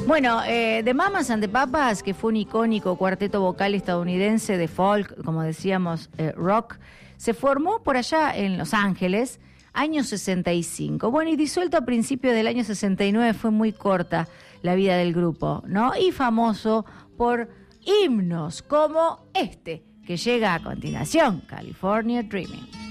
Bueno, The Mamas and the Papas, que fue un icónico cuarteto vocal estadounidense de folk, como decíamos, rock, se formó por allá en Los Ángeles, año 65. Bueno, y disuelto a principios del año 69, fue muy corta la vida del grupo, ¿no? Y famoso por himnos como este, que llega a continuación, California Dreaming.